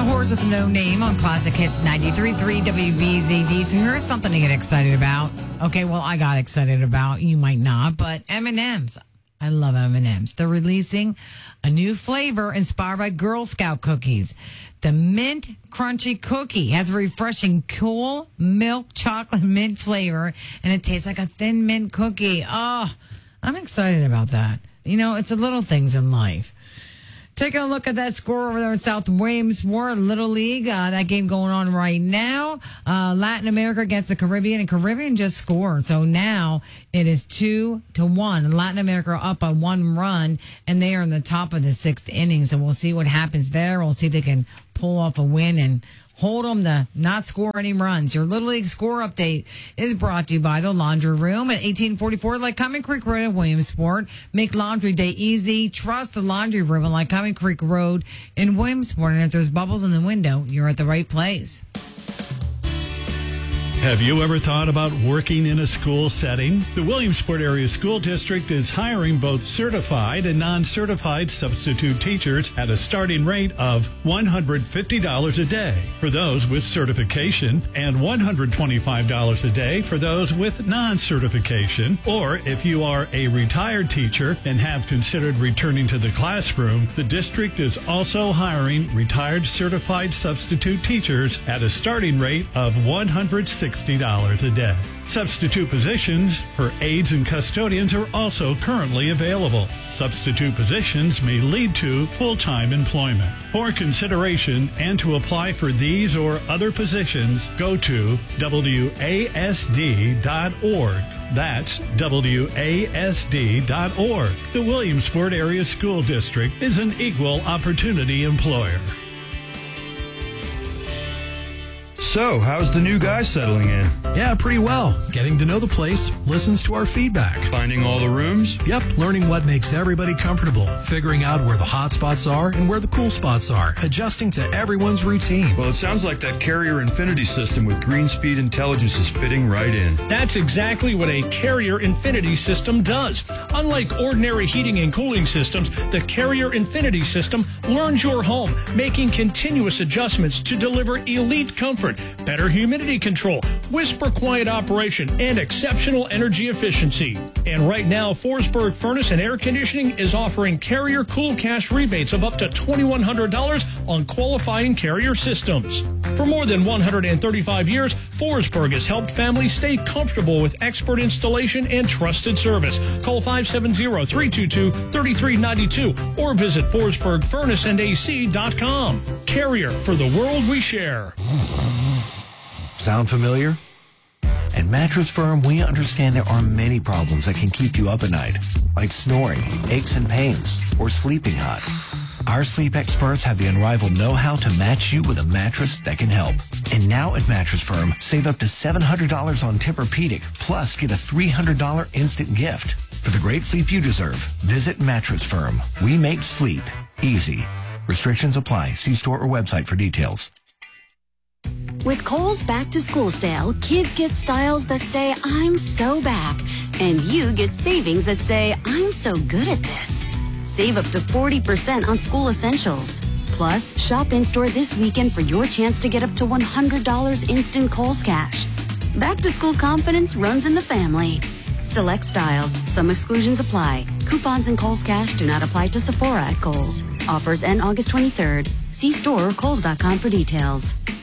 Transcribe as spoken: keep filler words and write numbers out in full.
Horse with No Name on Classic Hits ninety-three point three W B Z D. So here's something to get excited about. Okay, well, I got excited about. You might not, but M and M's. I love M and M's. They're releasing a new flavor inspired by Girl Scout cookies. The Mint Crunchy Cookie has a refreshing cool milk chocolate mint flavor, and it tastes like a thin mint cookie. Oh, I'm excited about that. You know, it's the little things in life. Taking a look at that score over there in South Williamsport, Little League. Uh, that game going on right now. Uh, Latin America against the Caribbean, and Caribbean just scored. So now it is two to one. Latin America are up by one run, and they are in the top of the sixth inning. So we'll see what happens there. We'll see if they can pull off a win and hold them to not score any runs. Your Little League score update is brought to you by the Laundry Room at eighteen forty-four Lycoming Creek Road in Williamsport. Make laundry day easy. Trust the Laundry Room at Lycoming Creek Road in Williamsport. And if there's bubbles in the window, you're at the right place. Have you ever thought about working in a school setting? The Williamsport Area School District is hiring both certified and non-certified substitute teachers at a starting rate of one hundred fifty dollars a day for those with certification and one hundred twenty-five dollars a day for those with non-certification. Or if you are a retired teacher and have considered returning to the classroom, the district is also hiring retired certified substitute teachers at a starting rate of one hundred sixty dollars a day. Substitute positions for aides and custodians are also currently available. Substitute positions may lead to full-time employment. For consideration and to apply for these or other positions, go to W A S D dot org. That's W A S D dot org. The Williamsport Area School District is an equal opportunity employer. So, how's the new guy settling in? Yeah, pretty well. Getting to know the place, listens to our feedback. Finding all the rooms? Yep, learning what makes everybody comfortable, figuring out where the hot spots are and where the cool spots are, adjusting to everyone's routine. Well, it sounds like that Carrier Infinity system with Greenspeed Intelligence is fitting right in. That's exactly what a Carrier Infinity system does. Unlike ordinary heating and cooling systems, the Carrier Infinity system learns your home, making continuous adjustments to deliver elite comfort, better humidity control, whisper quiet operation, and exceptional energy efficiency. And right now, Forsberg Furnace and Air Conditioning is offering Carrier Cool Cash rebates of up to twenty-one hundred dollars on qualifying Carrier systems. For more than one hundred thirty-five years, Forsberg has helped families stay comfortable with expert installation and trusted service. Call five seven zero, three two two, three three nine two or visit Forsberg Furnace and A C dot com. Carrier, for the world we share. Sound familiar? At Mattress Firm, we understand there are many problems that can keep you up at night, like snoring, aches and pains, or sleeping hot. Our sleep experts have the unrivaled know-how to match you with a mattress that can help. And now at Mattress Firm, save up to seven hundred dollars on Tempur-Pedic, plus get a three hundred dollars instant gift. For the great sleep you deserve, visit Mattress Firm. We make sleep easy. Restrictions apply. See store or website for details. With Kohl's back-to-school sale, kids get styles that say, I'm so back. And you get savings that say, I'm so good at this. Save up to forty percent on school essentials. Plus, shop in-store this weekend for your chance to get up to one hundred dollars instant Kohl's cash. Back-to-school confidence runs in the family. Select styles. Some exclusions apply. Coupons and Kohl's cash do not apply to Sephora at Kohl's. Offers end August twenty-third. See store or Kohl's dot com for details.